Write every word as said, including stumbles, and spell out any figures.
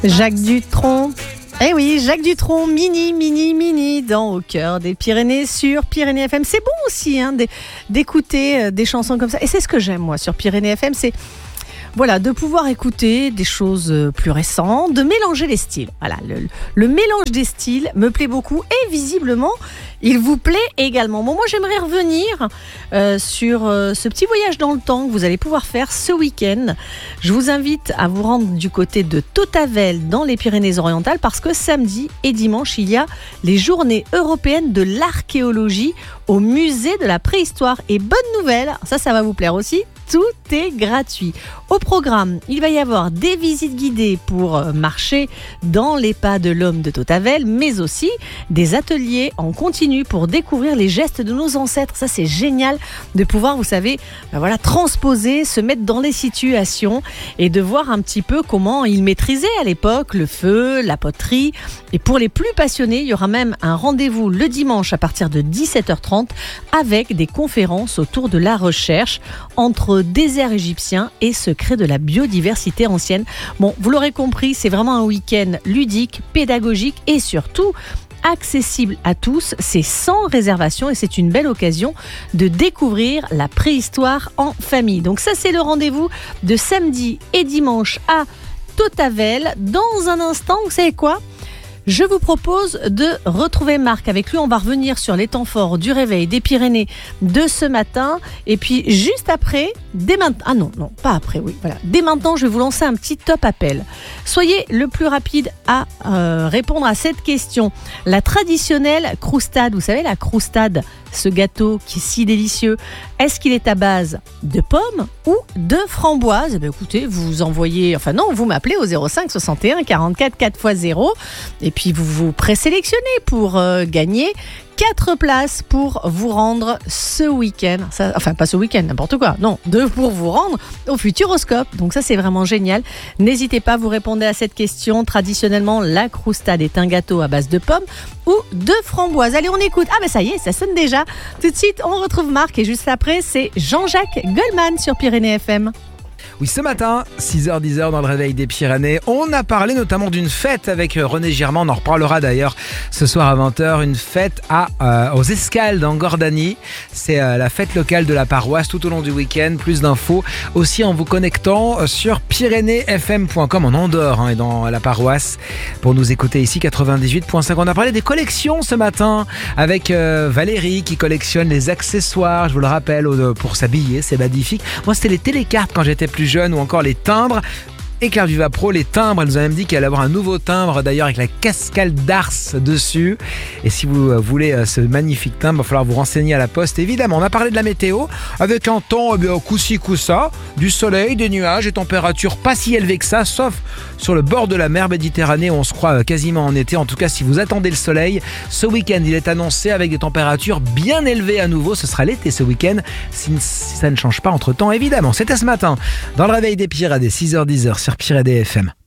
Jacques Dutronc. Eh oui, Jacques Dutronc, mini, mini, mini, dans Au cœur des Pyrénées sur Pyrénées F M. C'est bon aussi hein, d'écouter des chansons comme ça. Et c'est ce que j'aime moi sur Pyrénées F M, c'est voilà, de pouvoir écouter des choses plus récentes, de mélanger les styles. Voilà, le, le mélange des styles me plaît beaucoup et visiblement, il vous plaît également. Bon, moi, j'aimerais revenir euh, sur euh, ce petit voyage dans le temps que vous allez pouvoir faire ce week-end. Je vous invite à vous rendre du côté de Tautavel dans les Pyrénées-Orientales parce que samedi et dimanche, il y a les journées européennes de l'archéologie au musée de la préhistoire. Et bonne nouvelle, ça, ça va vous plaire aussi, tout est gratuit. Au programme, il va y avoir des visites guidées pour marcher dans les pas de l'homme de Tautavel, mais aussi des ateliers en continu pour découvrir les gestes de nos ancêtres. Ça, c'est génial de pouvoir, vous savez, ben voilà, transposer, se mettre dans les situations et de voir un petit peu comment ils maîtrisaient à l'époque le feu, la poterie. Et pour les plus passionnés, il y aura même un rendez-vous le dimanche à partir de dix-sept heures trente avec des conférences autour de la recherche entre désert égyptien et secret de la biodiversité ancienne. Bon, vous l'aurez compris, c'est vraiment un week-end ludique, pédagogique et surtout accessible à tous. C'est sans réservation et c'est une belle occasion de découvrir la préhistoire en famille. Donc ça, c'est le rendez-vous de samedi et dimanche à Tautavel. Dans un instant, vous savez quoi ? Je vous propose de retrouver Marc. Avec lui, on va revenir sur les temps forts du réveil des Pyrénées de ce matin. Et puis, juste après, dès maintenant... Ah non, non, pas après, oui. Voilà. Dès maintenant, je vais vous lancer un petit top appel. Soyez le plus rapide à euh, répondre à cette question. La traditionnelle croustade, vous savez, la croustade, ce gâteau qui est si délicieux, est-ce qu'il est à base de pommes ou de framboises ? Eh bien, écoutez, vous envoyez... Enfin non, vous m'appelez au zéro cinq soixante et un quarante-quatre quatre fois zéro et puis vous vous présélectionnez pour euh, gagner quatre places pour vous rendre ce week-end. Ça, enfin, pas ce week-end, n'importe quoi. Non, de, pour vous rendre au Futuroscope. Donc ça, c'est vraiment génial. N'hésitez pas, vous répondez à cette question. Traditionnellement, la croustade est un gâteau à base de pommes ou de framboises. Allez, on écoute. Ah ben ça y est, ça sonne déjà. Tout de suite, on retrouve Marc et juste après, c'est Jean-Jacques Goldman sur Pyrénées F M. Oui, ce matin, six heures dix dans le réveil des Pyrénées, on a parlé notamment d'une fête avec René Girmand, on en reparlera d'ailleurs ce soir à vingt heures, une fête à, euh, aux Escales en Gordanie. C'est euh, la fête locale de la paroisse tout au long du week-end. Plus d'infos aussi en vous connectant sur pyrénées f m point com en Andorre hein, et dans la paroisse pour nous écouter ici quatre-vingt-dix-huit virgule cinq. On a parlé des collections ce matin avec euh, Valérie qui collectionne les accessoires, je vous le rappelle, pour s'habiller, c'est magnifique. Moi, c'était les télécartes quand j'étais plus jeune ou encore les timbres. Éclair du Vapro, les timbres, elle nous a même dit qu'elle allait avoir un nouveau timbre d'ailleurs avec la cascade d'Ars dessus. Et si vous voulez ce magnifique timbre, il va falloir vous renseigner à la poste évidemment. On a parlé de la météo avec un temps eh bien, coup-ci coup-ça, du soleil, des nuages et températures pas si élevées que ça, sauf sur le bord de la mer Méditerranée où on se croit quasiment en été. En tout cas, si vous attendez le soleil, ce week-end il est annoncé avec des températures bien élevées à nouveau. Ce sera l'été ce week-end si ça ne change pas entre temps évidemment. C'était ce matin dans le réveil des Pyrénées, six heures dix sur Pyrénées F M.